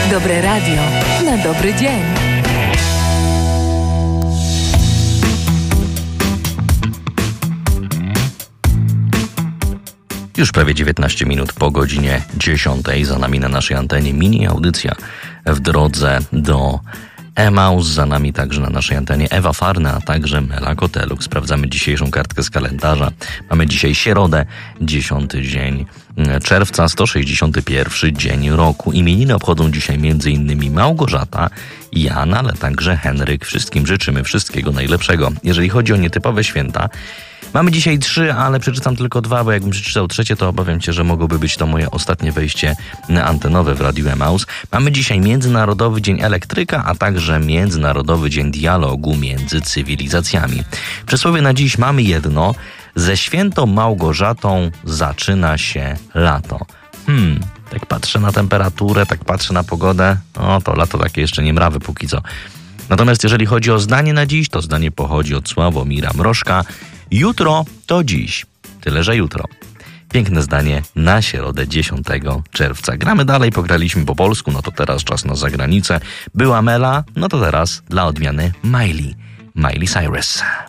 Dobre radio na dobry dzień. Już prawie 19 minut po godzinie 10. Za nami na naszej antenie mini audycja w drodze do Emaus. Za nami także na naszej antenie Ewa Farna, a także Mela Koteluk. Sprawdzamy dzisiejszą kartkę z kalendarza. Mamy dzisiaj środę, 10 dzień czerwca, 161 dzień roku. Imieniny obchodzą dzisiaj m.in. Małgorzata, Jan, ale także Henryk. Wszystkim życzymy wszystkiego najlepszego. Jeżeli chodzi o nietypowe święta, mamy dzisiaj 3, ale przeczytam tylko 2, bo jakbym przeczytał trzecie, to obawiam się, że mogłoby być to moje ostatnie wejście antenowe w Radiu Emaus. Mamy dzisiaj Międzynarodowy Dzień Elektryka, a także Międzynarodowy Dzień Dialogu między Cywilizacjami. Przysłowie na dziś mamy jedno: ze świętą Małgorzatą zaczyna się lato. Tak patrzę na temperaturę, tak patrzę na pogodę, to lato takie jeszcze nie mrawy póki co. Natomiast jeżeli chodzi o zdanie na dziś, to zdanie pochodzi od Sławomira Mrożka. Jutro to dziś, tyle że jutro. Piękne zdanie na środę 10 czerwca. Gramy dalej, pograliśmy po polsku, no to teraz czas na zagranicę. Była Mela, no to teraz dla odmiany Miley Cyrus.